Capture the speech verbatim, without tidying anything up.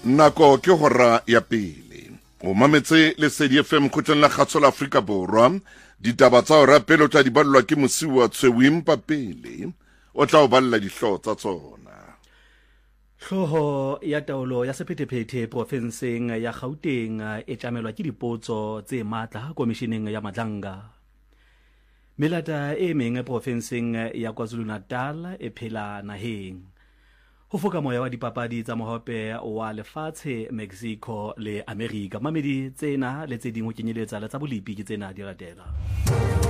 Nako ke hora ya pele. O mametse le C D F M kgotleng la kgatso la Afrika Borwa. Ditaba tsa hora pele o tla di ballwa ke Mosiuwa Tshwewimpa pele. O tla o balla dihlooho tsa tsona. Hloho ya taolo ya sephethephethe profenseng ya Gauteng e tjamelwa ke dipotso tse matla komisheneng ya Madlanga. Melata e meng profenseng ya KwaZulu-Natal e phela naheng. Ho foka moya wa dipapadi tsa mohope wa lefatshe Mexico le America. Mamedi tsena le tse ding ho kenyeletsa le tsa bolipi ke tsena di latela.